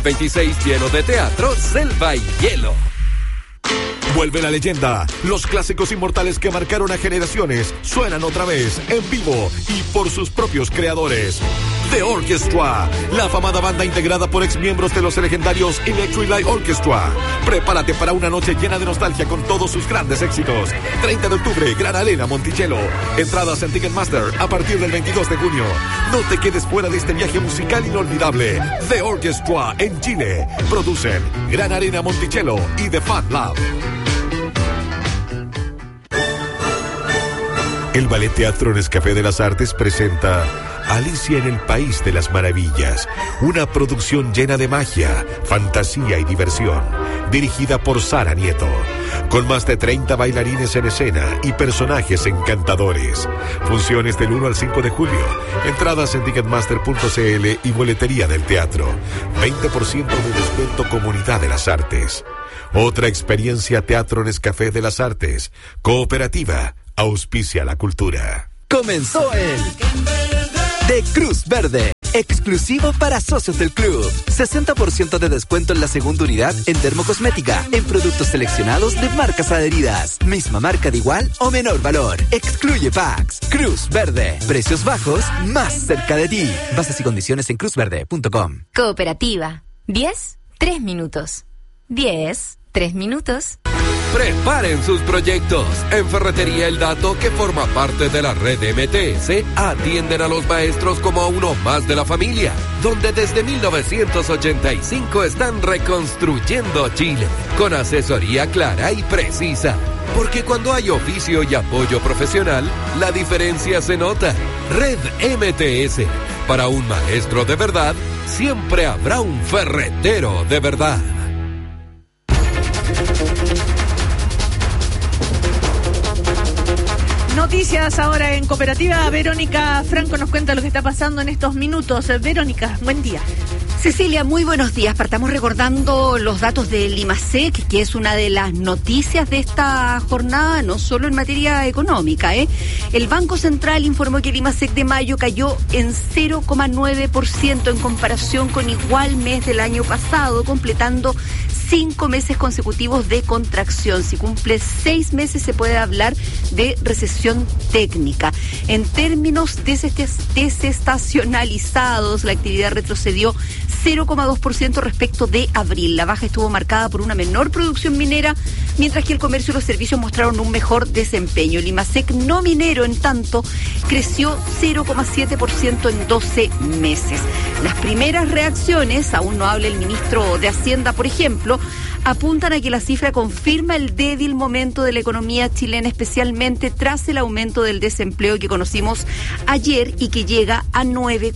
2026 lleno de teatro, selva y hielo. Vuelve la leyenda. Los clásicos inmortales que marcaron a generaciones suenan otra vez, en vivo y por sus propios creadores. The Orchestra, la afamada banda integrada por exmiembros de los legendarios Electric Light Orchestra. Prepárate para una noche llena de nostalgia con todos sus grandes éxitos. 30 de octubre, Gran Arena Monticello. Entradas en Ticketmaster a partir del 22 de junio. No te quedes fuera de este viaje musical inolvidable. The Orchestra en Chile. Producen Gran Arena Monticello y The Fat Lab. El Ballet Teatro Nescafé de las Artes presenta Alicia en el País de las Maravillas, una producción llena de magia, fantasía y diversión, dirigida por Sara Nieto, con más de 30 bailarines en escena y personajes encantadores. Funciones del 1 al 5 de julio. Entradas en Ticketmaster.cl y boletería del teatro. 20% de descuento Comunidad de las Artes. Otra experiencia Teatro Nescafé de las Artes. Cooperativa. Auspicia la cultura. Comenzó el de Cruz Verde, exclusivo para socios del club. 60% de descuento en la segunda unidad en dermocosmética, en productos seleccionados de marcas adheridas. Misma marca de igual o menor valor. Excluye packs. Cruz Verde. Precios bajos, más cerca de ti. Bases y condiciones en cruzverde.com. Cooperativa. 10, 3 minutos. 10, 3 minutos. Preparen sus proyectos. En Ferretería El Dato, que forma parte de la red MTS, atienden a los maestros como a uno más de la familia, donde desde 1985 están reconstruyendo Chile, con asesoría clara y precisa. Porque cuando hay oficio y apoyo profesional, la diferencia se nota. Red MTS. Para un maestro de verdad, siempre habrá un ferretero de verdad. Noticias ahora en Cooperativa. Verónica Franco nos cuenta lo que está pasando en estos minutos. Verónica, buen día. Cecilia, muy buenos días. Partamos recordando los datos del IMASEC, que es una de las noticias de esta jornada, no solo en materia económica. El Banco Central informó que el IMASEC de mayo cayó en 0,9% en comparación con igual mes del año pasado, completando 5 meses consecutivos de contracción. Si cumple 6 meses se puede hablar de recesión técnica. En términos desestacionalizados, la actividad retrocedió 0,2% respecto de abril. La baja estuvo marcada por una menor producción minera, mientras que el comercio y los servicios mostraron un mejor desempeño. El IMASEC no minero, en tanto, creció 0,7% en 12 meses. Las primeras reacciones, aún no habla el ministro de Hacienda, por ejemplo, apuntan a que la cifra confirma el débil momento de la economía chilena, especialmente tras el aumento del desempleo que conocimos ayer y que llega a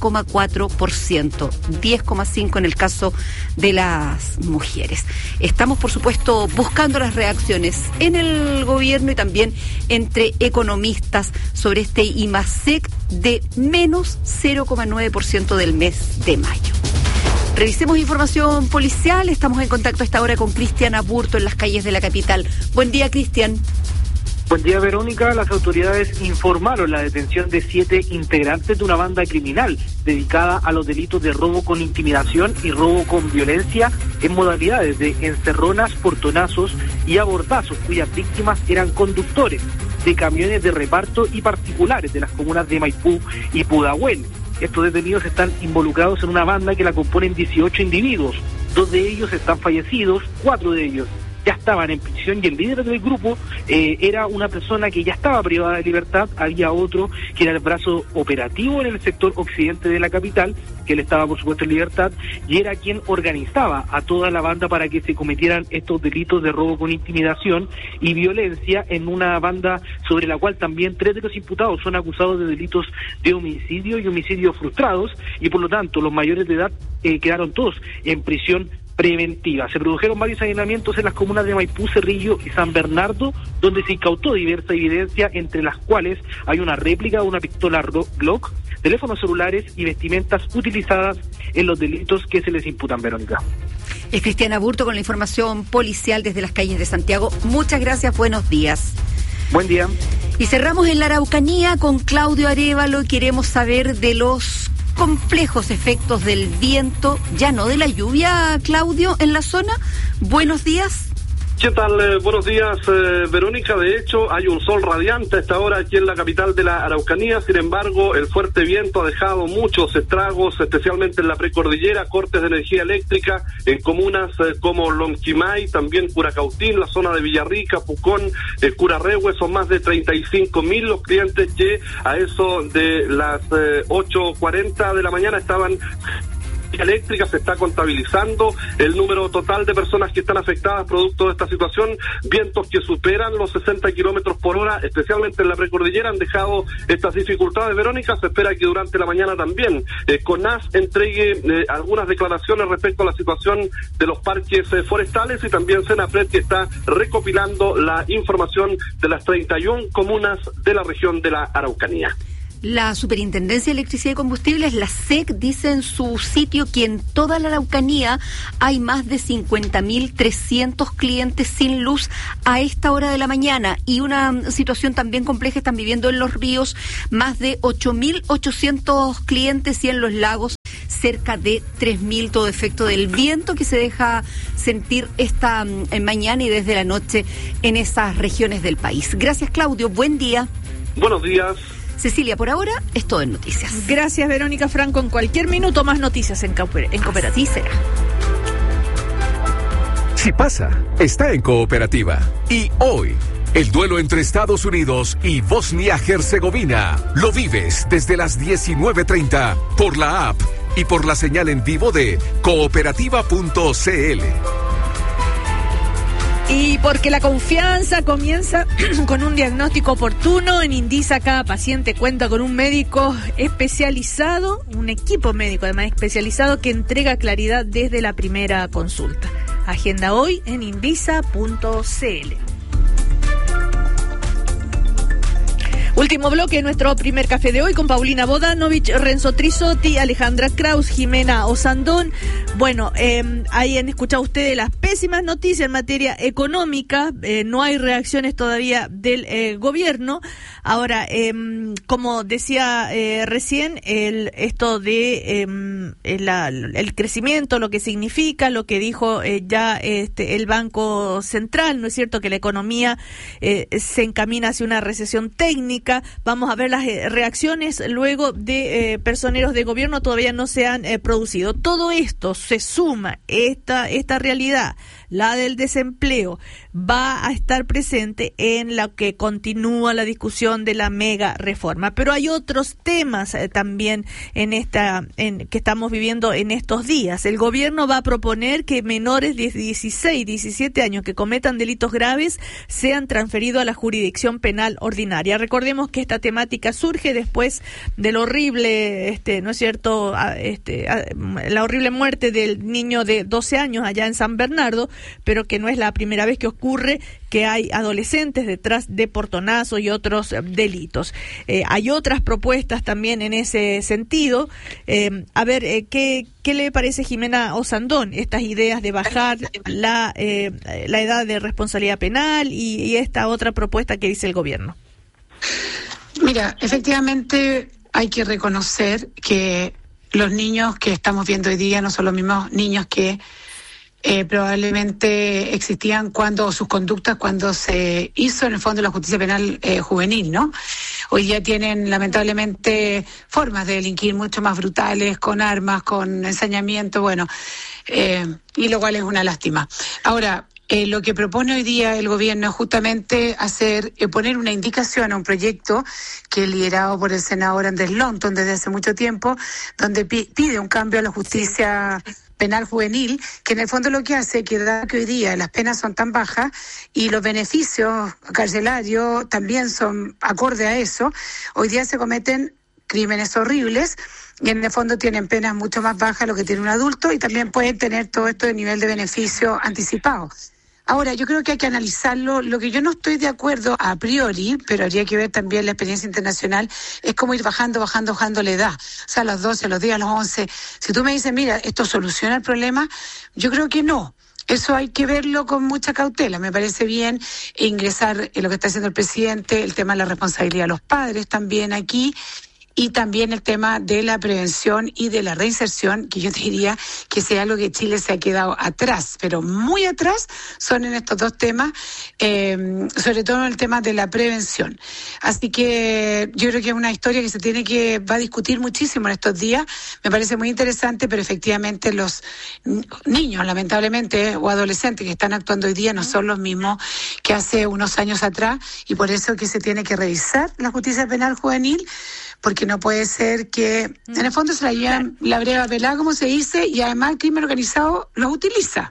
9,4%, 10,5% en el caso de las mujeres. Estamos, por supuesto, buscando las reacciones en el gobierno y también entre economistas sobre este IMASEC de menos 0,9% del mes de mayo. Revisemos información policial. Estamos en contacto a esta hora con Cristian Aburto en las calles de la capital. Buen día, Cristian. Buen día, Verónica. Las autoridades informaron la detención de 7 integrantes de una banda criminal dedicada a los delitos de robo con intimidación y robo con violencia en modalidades de encerronas, portonazos y abordazos, cuyas víctimas eran conductores de camiones de reparto y particulares de las comunas de Maipú y Pudahuel. Estos detenidos están involucrados en una banda que la componen 18 individuos. 2 de ellos están fallecidos, 4 de ellos ya estaban en prisión, y el líder del grupo era una persona que ya estaba privada de libertad. Había otro que era el brazo operativo en el sector occidente de la capital, que él estaba por supuesto en libertad, y era quien organizaba a toda la banda para que se cometieran estos delitos de robo con intimidación y violencia, en una banda sobre la cual también 3 de los imputados son acusados de delitos de homicidio y homicidio frustrados, y por lo tanto los mayores de edad quedaron todos en prisión preventiva. Se produjeron varios allanamientos en las comunas de Maipú, Cerrillo y San Bernardo, donde se incautó diversa evidencia, entre las cuales hay una réplica de una pistola Glock, teléfonos celulares y vestimentas utilizadas en los delitos que se les imputan, Verónica. Es Cristian Aburto con la información policial desde las calles de Santiago. Muchas gracias, buenos días. Buen día. Y cerramos en la Araucanía con Claudio Arévalo. Queremos saber de los complejos efectos del viento, ya no de la lluvia, Claudio, en la zona. Buenos días. ¿Qué tal? Buenos días, Verónica. De hecho, hay un sol radiante a esta hora aquí en la capital de la Araucanía. Sin embargo, el fuerte viento ha dejado muchos estragos, especialmente en la precordillera, cortes de energía eléctrica en comunas como Lonquimay, también Curacautín, la zona de Villarrica, Pucón, Curarrehue. Son más de 35.000 los clientes que a eso de las 8:40 de la mañana estaban eléctrica. Se está contabilizando el número total de personas que están afectadas producto de esta situación. Vientos que superan los 60 kilómetros por hora, especialmente en la precordillera, han dejado estas dificultades, Verónica. Se espera que durante la mañana también CONAS entregue algunas declaraciones respecto a la situación de los parques forestales, y también Senapred, que está recopilando la información de las 31 comunas de la región de la Araucanía. La Superintendencia de Electricidad y Combustibles, la SEC, dice en su sitio que en toda la Araucanía hay más de 50.300 clientes sin luz a esta hora de la mañana, y una situación también compleja están viviendo en Los Ríos más de 8.800 clientes, y en Los Lagos cerca de 3.000, todo efecto del viento que se deja sentir esta mañana y desde la noche en esas regiones del país. Gracias, Claudio. Buen día. Buenos días. Cecilia, por ahora es todo en noticias. Gracias, Verónica Franco. En cualquier minuto más noticias en Cooperativa. Así será. Si pasa, está en Cooperativa. Y hoy, el duelo entre Estados Unidos y Bosnia-Herzegovina lo vives desde las 19:30 por la app y por la señal en vivo de cooperativa.cl. Y porque la confianza comienza con un diagnóstico oportuno, en Indisa cada paciente cuenta con un médico especializado, un equipo médico además especializado, que entrega claridad desde la primera consulta. Agenda hoy en indisa.cl. Último bloque de nuestro primer café de hoy con Paulina Bodanovich, Renzo Trisotti, Alejandra Kraus, Jimena Osandón. Bueno, ahí han escuchado ustedes las pésimas noticias en materia económica. No hay reacciones todavía del gobierno. Ahora, como decía recién, esto de el crecimiento, lo que significa, lo que dijo ya el Banco Central, ¿no es cierto? Que la economía se encamina hacia una recesión técnica. Vamos a ver las reacciones luego de personeros de gobierno, todavía no se han producido. Todo esto se suma, esta realidad, la del desempleo, va a estar presente en la que continúa la discusión de la mega reforma. Pero hay otros temas también que estamos viviendo en estos días. El gobierno va a proponer que menores de 16, 17 años que cometan delitos graves sean transferidos a la jurisdicción penal ordinaria. Recordemos que esta temática surge después del horrible, ¿no es cierto?, la horrible muerte del niño de 12 años allá en San Bernardo, pero que no es la primera vez que ocurre que hay adolescentes detrás de portonazos y otros delitos. Hay otras propuestas también en ese sentido. A ver, ¿qué le parece, Jimena Osandón, estas ideas de bajar la edad de responsabilidad penal y esta otra propuesta que dice el gobierno? Mira, efectivamente hay que reconocer que los niños que estamos viendo hoy día no son los mismos niños que probablemente existían sus conductas cuando se hizo en el fondo la justicia penal juvenil, ¿no? Hoy día tienen lamentablemente formas de delinquir mucho más brutales, con armas, con ensañamiento, y lo cual es una lástima. Ahora, lo que propone hoy día el gobierno es justamente poner una indicación a un proyecto que es liderado por el senador Andrés Lonton desde hace mucho tiempo, donde pide un cambio a la justicia penal juvenil, que en el fondo lo que hace es que hoy día las penas son tan bajas y los beneficios carcelarios también son acorde a eso. Hoy día se cometen crímenes horribles y en el fondo tienen penas mucho más bajas de lo que tiene un adulto, y también pueden tener todo esto de nivel de beneficio anticipado. Ahora, yo creo que hay que analizarlo. Lo que yo no estoy de acuerdo a priori, pero habría que ver también la experiencia internacional, es cómo ir bajando la edad. O sea, a los 12, a los 10, a los 11. Si tú me dices, mira, ¿esto soluciona el problema? Yo creo que no. Eso hay que verlo con mucha cautela. Me parece bien ingresar en lo que está haciendo el presidente, el tema de la responsabilidad de los padres también aquí. y también el tema de la prevención y de la reinserción, que yo te diría que sea algo que Chile se ha quedado atrás, pero muy atrás son en estos dos temas, sobre todo en el tema de la prevención. Así que yo creo que es una historia que va a discutir muchísimo en estos días. Me parece muy interesante, pero efectivamente los niños, lamentablemente, o adolescentes que están actuando hoy día no son los mismos que hace unos años atrás, y por eso que se tiene que revisar la justicia penal juvenil, porque no puede ser que en el fondo se la llevan la breva pelada, como se dice, y además el crimen organizado los utiliza.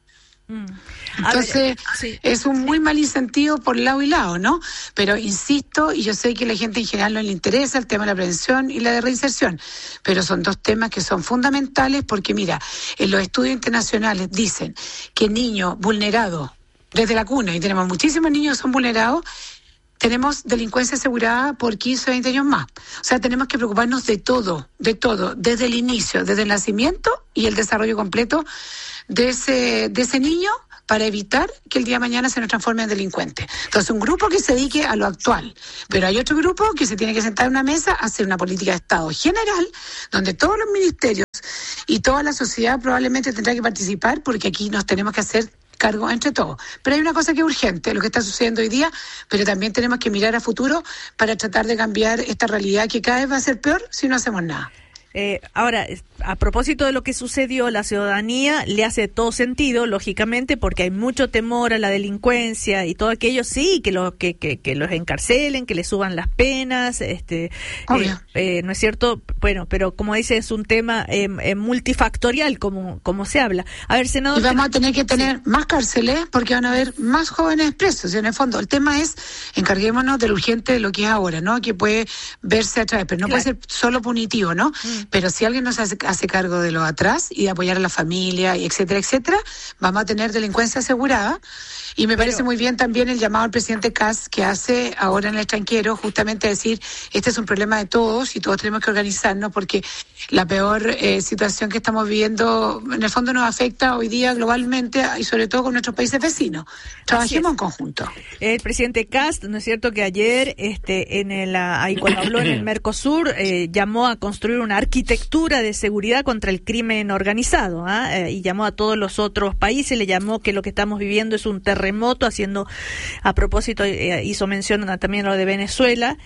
Entonces, es un muy mal incentivo por lado y lado, ¿no? Pero insisto, y yo sé que a la gente en general no le interesa el tema de la prevención y la de reinserción, pero son dos temas que son fundamentales, porque mira, en los estudios internacionales dicen que niños vulnerados desde la cuna, y tenemos muchísimos niños que son vulnerados, tenemos delincuencia asegurada por 15 o 20 años más. O sea, tenemos que preocuparnos de todo, desde el inicio, desde el nacimiento y el desarrollo completo de ese niño, para evitar que el día de mañana se nos transforme en delincuente. Entonces, un grupo que se dedique a lo actual, pero hay otro grupo que se tiene que sentar en una mesa a hacer una política de Estado general, donde todos los ministerios y toda la sociedad probablemente tendrá que participar, porque aquí nos tenemos que hacer cargo entre todos. Pero hay una cosa que es urgente, lo que está sucediendo hoy día, pero también tenemos que mirar a futuro para tratar de cambiar esta realidad que cada vez va a ser peor si no hacemos nada. Ahora, a propósito de lo que sucedió, la ciudadanía le hace todo sentido, lógicamente, porque hay mucho temor a la delincuencia y todo aquello, sí, que los encarcelen, que les suban las penas, ¿no es cierto? Bueno, pero como dice, es un tema multifactorial, como se habla. A ver, senador... Y vamos a tener que tener más cárceles, porque van a haber más jóvenes presos. Y en el fondo, el tema es, encarguémonos del urgente de lo que es ahora, ¿no? Que puede verse a través, pero no puede ser solo punitivo, ¿no? Pero si alguien nos hace cargo de lo atrás y de apoyar a la familia, y etcétera, vamos a tener delincuencia asegurada. Y me parece muy bien también el llamado al presidente Kast que hace ahora en el extranjero, justamente a decir, este es un problema de todos y todos tenemos que organizarnos, porque la peor situación que estamos viviendo en el fondo nos afecta hoy día globalmente, y sobre todo con nuestros países vecinos. Trabajemos en conjunto. El presidente Kast, ¿no es cierto?, que ayer ahí cuando habló en el Mercosur, llamó a construir una arquitectura de seguridad contra el crimen organizado, y llamó a todos los otros países, le llamó que lo que estamos viviendo es un terremoto, haciendo a propósito, hizo mención también a lo de Venezuela.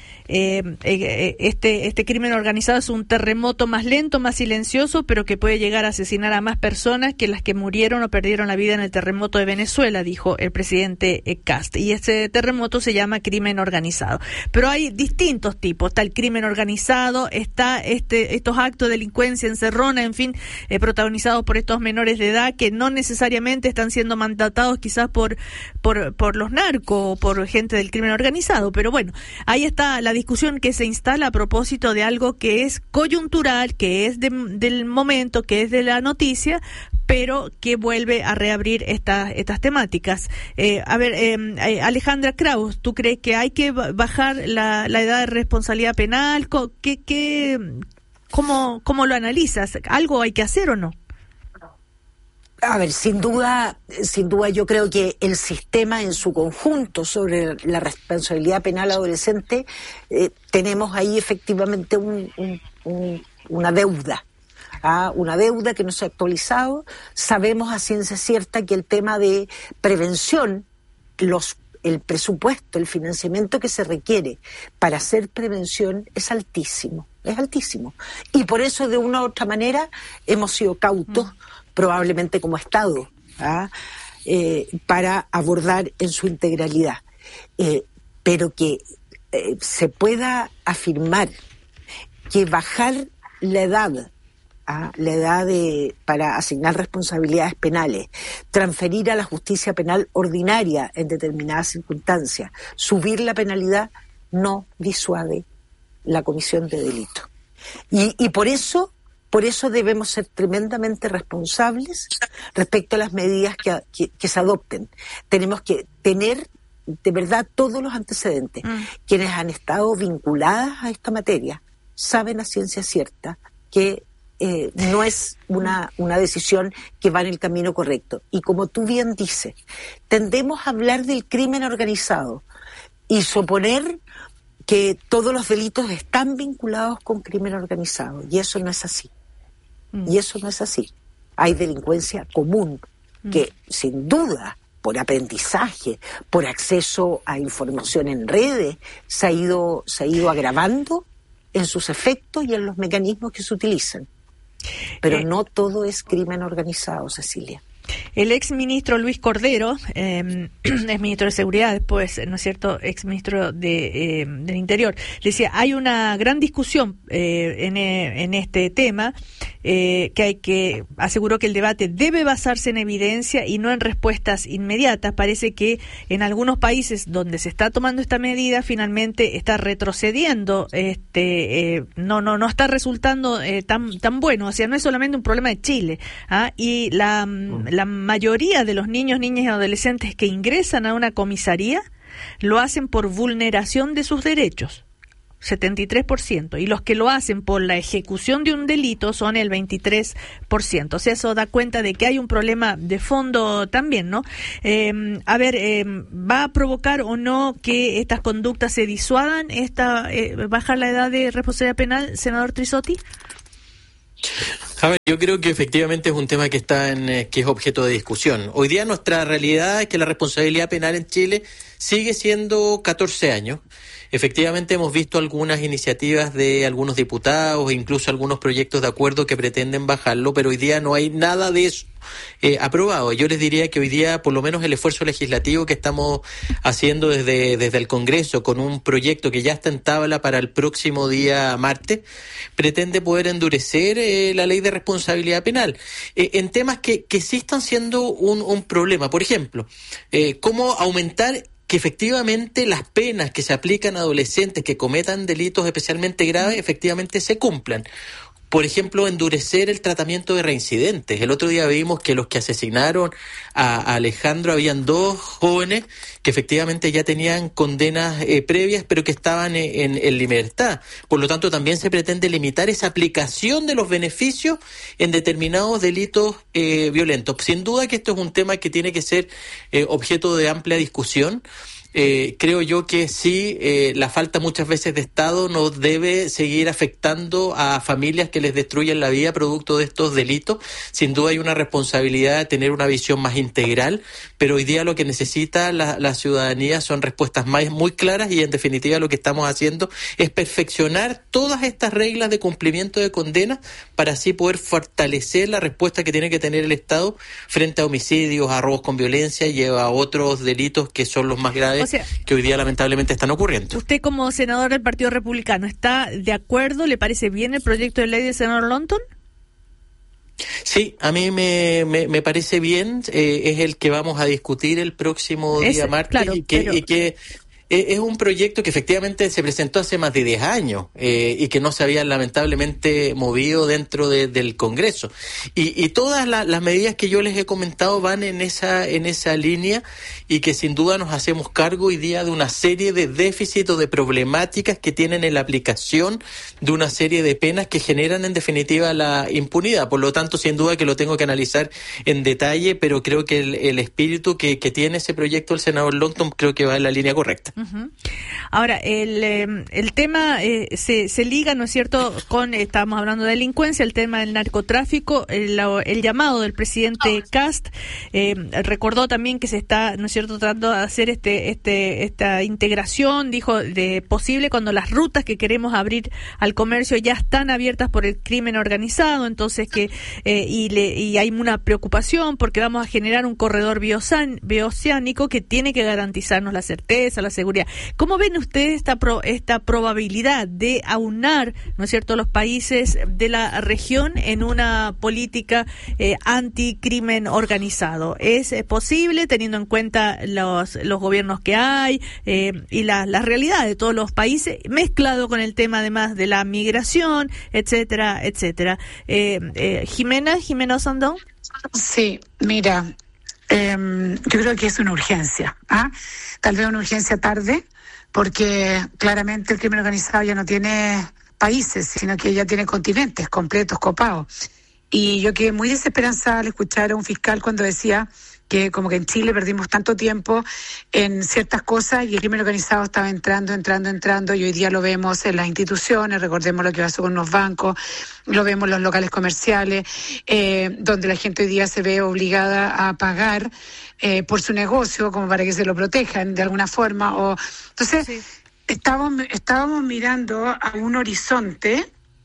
Este crimen organizado es un terremoto más lento, más silencioso, pero que puede llegar a asesinar a más personas que las que murieron o perdieron la vida en el terremoto de Venezuela, dijo el presidente Kast. Y ese terremoto se llama crimen organizado. Pero hay distintos tipos. Está el crimen organizado, está estos actos de delincuencia encerrona, en fin, protagonizados por estos menores de edad que no necesariamente están siendo mandatados quizás por los narcos o por gente del crimen organizado. Pero bueno, ahí está la discusión que se instala a propósito de algo que es coyuntural, que es del momento, que es de la noticia, pero que vuelve a reabrir estas temáticas. Alejandra Kraus, ¿tú crees que hay que bajar la edad de responsabilidad penal? ¿Cómo lo analizas? ¿Algo hay que hacer o no? A ver, sin duda yo creo que el sistema en su conjunto sobre la responsabilidad penal adolescente, tenemos ahí efectivamente una deuda. Una deuda que no se ha actualizado. Sabemos a ciencia cierta que el tema de prevención, el presupuesto, el financiamiento que se requiere para hacer prevención es altísimo. Y por eso, de una u otra manera, hemos sido cautos, probablemente como Estado, para abordar en su integralidad. Pero que se pueda afirmar que bajar la edad para asignar responsabilidades penales, transferir a la justicia penal ordinaria en determinadas circunstancias, subir la penalidad, no disuade la comisión de delito. Y por eso debemos ser tremendamente responsables respecto a las medidas que se adopten. Tenemos que tener de verdad todos los antecedentes. Quienes han estado vinculadas a esta materia saben a ciencia cierta que no es una decisión que va en el camino correcto. Y como tú bien dices, tendemos a hablar del crimen organizado y suponer que todos los delitos están vinculados con crimen organizado, y eso no es así. Y eso no es así. Hay delincuencia común que, sin duda, por aprendizaje, por acceso a información en redes, se ha ido agravando en sus efectos y en los mecanismos que se utilizan. Pero no todo es crimen organizado, Cecilia. El ex ministro Luis Cordero, ex ministro de Seguridad, después, ¿no es cierto?, ex ministro del Interior, decía, hay una gran discusión en este tema, aseguró que el debate debe basarse en evidencia y no en respuestas inmediatas. Parece que en algunos países donde se está tomando esta medida, finalmente está retrocediendo, no está resultando tan bueno. O sea, no es solamente un problema de Chile, y la mayoría de los niños, niñas y adolescentes que ingresan a una comisaría lo hacen por vulneración de sus derechos, 73%, y los que lo hacen por la ejecución de un delito son el 23%. O sea, eso da cuenta de que hay un problema de fondo también, ¿no? ¿Va a provocar o no que estas conductas se disuadan, bajar la edad de responsabilidad penal, senador Trizzotti? A ver, yo creo que efectivamente es un tema que es objeto de discusión. Hoy día nuestra realidad es que la responsabilidad penal en Chile sigue siendo 14 años. Efectivamente hemos visto algunas iniciativas de algunos diputados, incluso algunos proyectos de acuerdo que pretenden bajarlo, pero hoy día no hay nada de eso aprobado. Yo les diría que hoy día, por lo menos el esfuerzo legislativo que estamos haciendo desde el Congreso, con un proyecto que ya está en tabla para el próximo día martes, pretende poder endurecer la ley de responsabilidad penal en temas que sí están siendo un problema. Por ejemplo, cómo aumentar que efectivamente las penas que se aplican a adolescentes que cometan delitos especialmente graves efectivamente se cumplan. Por ejemplo, endurecer el tratamiento de reincidentes. El otro día vimos que los que asesinaron a Alejandro, habían 2 jóvenes que efectivamente ya tenían condenas previas, pero que estaban en libertad. Por lo tanto, también se pretende limitar esa aplicación de los beneficios en determinados delitos violentos. Sin duda que esto es un tema que tiene que ser objeto de amplia discusión. Creo yo que sí, la falta muchas veces de Estado nos debe seguir afectando a familias que les destruyen la vida producto de estos delitos. Sin duda hay una responsabilidad de tener una visión más integral, pero hoy día lo que necesita la ciudadanía son respuestas muy claras, y en definitiva lo que estamos haciendo es perfeccionar todas estas reglas de cumplimiento de condenas para así poder fortalecer la respuesta que tiene que tener el Estado frente a homicidios, a robos con violencia y a otros delitos que son los más graves, que hoy día lamentablemente están ocurriendo. Usted, como senador del Partido Republicano, ¿está de acuerdo? ¿Le parece bien el proyecto de ley del senador Lonton? Sí, a mí me parece bien. Es el que vamos a discutir el próximo día martes, claro, y que es un proyecto que efectivamente se presentó hace más de 10 años y que no se había lamentablemente movido dentro del Congreso. Y todas las medidas que yo les he comentado van en esa línea, y que sin duda nos hacemos cargo hoy día de una serie de déficits o de problemáticas que tienen en la aplicación de una serie de penas que generan en definitiva la impunidad. Por lo tanto, sin duda que lo tengo que analizar en detalle, pero creo que el espíritu que tiene ese proyecto del senador Lonton creo que va en la línea correcta. Uh-huh. Ahora, el tema se liga, ¿no es cierto?, estábamos hablando de delincuencia, el tema del narcotráfico, el llamado del presidente Kast, recordó también que se está, ¿no es cierto?, tratando de hacer esta integración, dijo, de posible cuando las rutas que queremos abrir al comercio ya están abiertas por el crimen organizado, entonces y hay una preocupación porque vamos a generar un corredor bioceánico que tiene que garantizarnos la certeza, la seguridad. ¿Cómo ven ustedes esta probabilidad de aunar, ¿no es cierto?, los países de la región en una política anticrimen organizado? ¿Es posible, teniendo en cuenta los gobiernos que hay y la realidad de todos los países, mezclado con el tema además de la migración, etcétera, etcétera? Jimena Osandón. Sí, mira, yo creo que es una urgencia, tal vez una urgencia tarde, porque claramente el crimen organizado ya no tiene países, sino que ya tiene continentes completos, copados. Y yo quedé muy desesperanzada al escuchar a un fiscal cuando decía que como que en Chile perdimos tanto tiempo en ciertas cosas y el crimen organizado estaba entrando, y hoy día lo vemos en las instituciones, recordemos lo que pasó con los bancos, lo vemos en los locales comerciales, donde la gente hoy día se ve obligada a pagar por su negocio, como para que se lo protejan de alguna forma. Entonces, sí. Estábamos mirando a un horizonte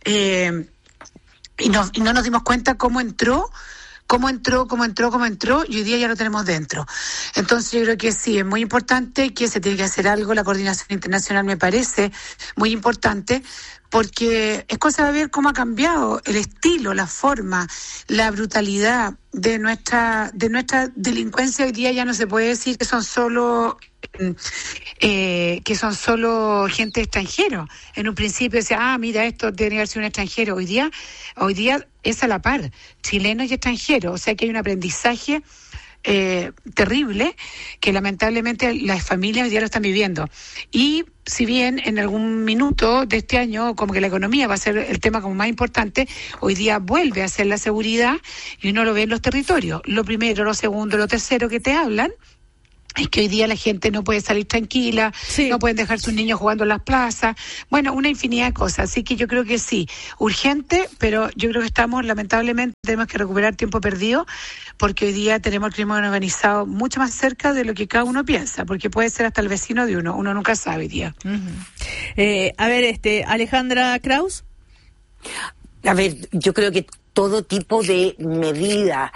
y no nos dimos cuenta cómo entró, y hoy día ya lo tenemos dentro. Entonces yo creo que sí, es muy importante que se tiene que hacer algo. La coordinación internacional me parece muy importante, porque es cosa de ver cómo ha cambiado el estilo, la forma, la brutalidad de nuestra delincuencia. Hoy día ya no se puede decir que son solo gente extranjera. En un principio decía, mira, esto tiene que haber sido un extranjero. Hoy día es a la par, chilenos y extranjeros. O sea que hay un aprendizaje terrible que lamentablemente las familias hoy día lo están viviendo. Y si bien en algún minuto de este año como que la economía va a ser el tema como más importante, hoy día vuelve a ser la seguridad y uno lo ve en los territorios. Lo primero, lo segundo, lo tercero que te hablan es que hoy día la gente no puede salir tranquila, sí. No pueden dejar sus niños jugando en las plazas, bueno, una infinidad de cosas. Así que yo creo que sí, urgente, pero yo creo que lamentablemente, tenemos que recuperar tiempo perdido, porque hoy día tenemos el crimen organizado mucho más cerca de lo que cada uno piensa, porque puede ser hasta el vecino de uno nunca sabe hoy día. Uh-huh. A ver, Alejandra Kraus. A ver, yo creo que todo tipo de medida,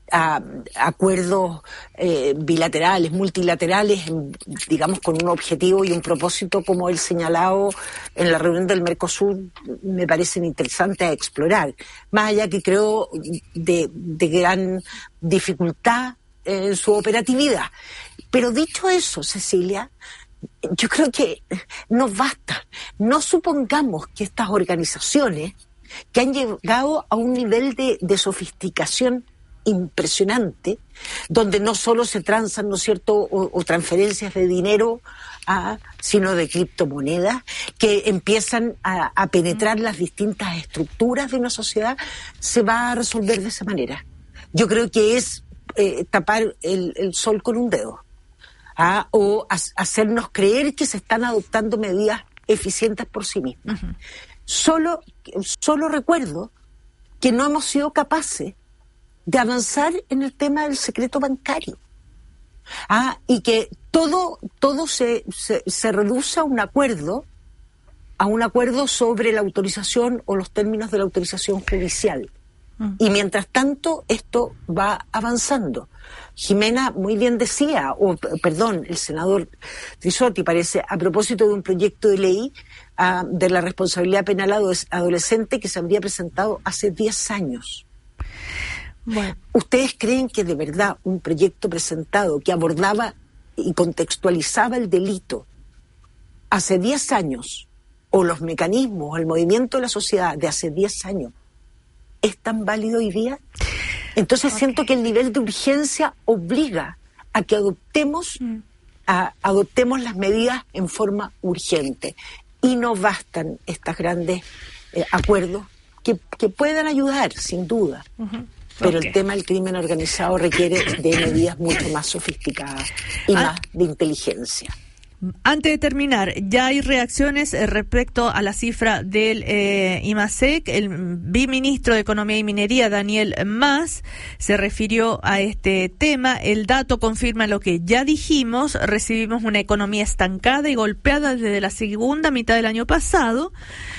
acuerdos bilaterales, multilaterales, digamos con un objetivo y un propósito como el señalado en la reunión del Mercosur, me parecen interesantes a explorar, más allá que creo de gran dificultad en su operatividad. Pero dicho eso, Cecilia, yo creo que nos basta. No supongamos que estas organizaciones que han llegado a un nivel de sofisticación impresionante, donde no solo se transan, ¿no es cierto?, o transferencias de dinero, sino de criptomonedas, que empiezan a penetrar las distintas estructuras de una sociedad, se va a resolver de esa manera. Yo creo que es tapar el sol con un dedo, o hacernos creer que se están adoptando medidas eficientes por sí mismas. Uh-huh. Solo recuerdo que no hemos sido capaces de avanzar en el tema del secreto bancario. Y que todo se reduce a un acuerdo sobre la autorización o los términos de la autorización judicial. Y mientras tanto, esto va avanzando. Jimena muy bien decía, el senador Trisotti parece, a propósito de un proyecto de ley de la responsabilidad penal adolescente que se habría presentado hace 10 años. Bueno. ¿Ustedes creen que de verdad un proyecto presentado que abordaba y contextualizaba el delito hace 10 años, o los mecanismos, el movimiento de la sociedad de hace 10 años, es tan válido hoy día? Entonces siento que el nivel de urgencia obliga a que adoptemos las medidas en forma urgente. Y no bastan estos grandes acuerdos que puedan ayudar, sin duda. Uh-huh. Pero el tema del crimen organizado requiere de medidas mucho más sofisticadas y más de inteligencia. Antes de terminar, ya hay reacciones respecto a la cifra del IMASEC. El viceministro de Economía y Minería, Daniel Mas, se refirió a este tema. El dato confirma lo que ya dijimos. Recibimos una economía estancada y golpeada desde la segunda mitad del año pasado.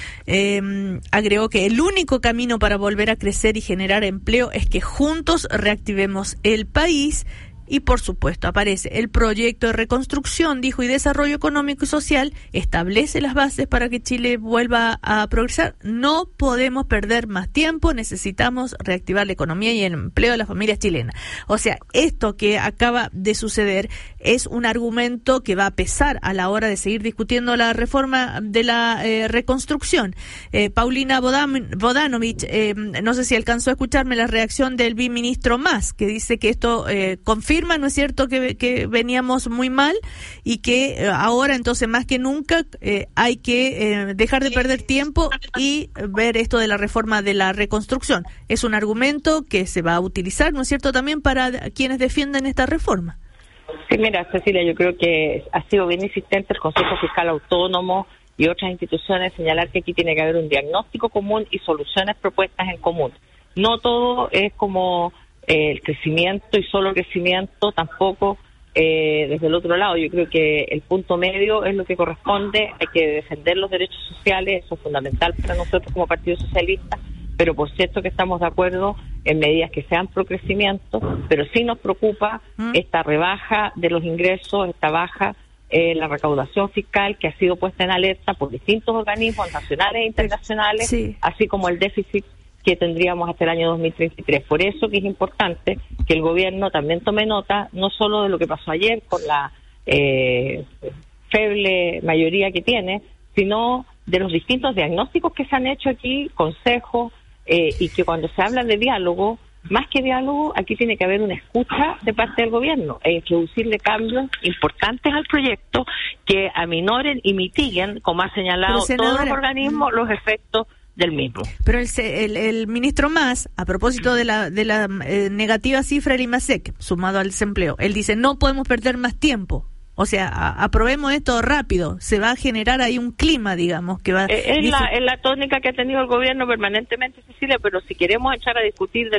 Agregó que el único camino para volver a crecer y generar empleo es que juntos reactivemos el país. Y por supuesto aparece el proyecto de reconstrucción, dijo, y desarrollo económico y social, establece las bases para que Chile vuelva a progresar. No podemos perder más tiempo, necesitamos reactivar la economía y el empleo de las familias chilenas. O sea, esto que acaba de suceder es un argumento que va a pesar a la hora de seguir discutiendo la reforma de la reconstrucción. Paulina Bodanovich, no sé si alcanzó a escucharme la reacción del viceministro Mas, que dice que esto confirma confirma, ¿no es cierto?, que veníamos muy mal y que ahora entonces más que nunca hay que dejar de perder tiempo y ver esto de la reforma de la reconstrucción. Es un argumento que se va a utilizar, ¿no es cierto?, también para quienes defienden esta reforma. Sí, mira, Cecilia, yo creo que ha sido bien insistente el Consejo Fiscal Autónomo y otras instituciones señalar que aquí tiene que haber un diagnóstico común y soluciones propuestas en común. No todo es como el crecimiento y solo crecimiento, tampoco desde el otro lado. Yo creo que el punto medio es lo que corresponde, hay que defender los derechos sociales, eso es fundamental para nosotros como Partido Socialista, pero por cierto que estamos de acuerdo en medidas que sean pro crecimiento, pero sí nos preocupa esta rebaja de los ingresos, esta baja la recaudación fiscal que ha sido puesta en alerta por distintos organismos nacionales e internacionales, sí, así como el déficit que tendríamos hasta el año 2033. Por eso que es importante que el gobierno también tome nota, no solo de lo que pasó ayer con la feble mayoría que tiene, sino de los distintos diagnósticos que se han hecho aquí, consejos, y que cuando se habla de diálogo, más que diálogo, aquí tiene que haber una escucha de parte del gobierno e introducirle cambios importantes al proyecto que aminoren y mitiguen, como ha señalado todos los organismos, los efectos del mismo. Pero el ministro Mas, a propósito de la negativa cifra del IMASEC, sumado al desempleo, él dice, no podemos perder más tiempo. O sea, aprobemos esto rápido. Se va a generar ahí un clima, digamos, que va... Es la tónica que ha tenido el gobierno permanentemente, Cecilia, pero si queremos echar a discutir